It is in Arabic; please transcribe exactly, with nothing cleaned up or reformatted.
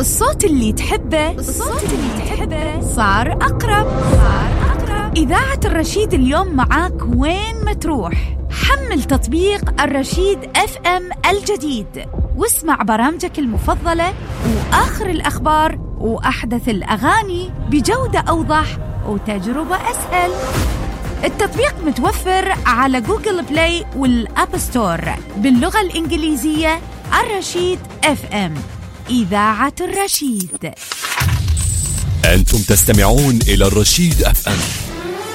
الصوت اللي تحبه الصوت اللي تحبه صار أقرب صار أقرب. إذاعة الرشيد اليوم معاك وين ما تروح. حمل تطبيق الرشيد اف ام الجديد واسمع برامجك المفضلة وآخر الأخبار وأحدث الأغاني بجودة أوضح وتجربة أسهل. التطبيق متوفر على جوجل بلاي والأب ستور باللغة الإنجليزية. الرشيد اف ام، إذاعة الرشيد. أنتم تستمعون إلى الرشيد اف ام.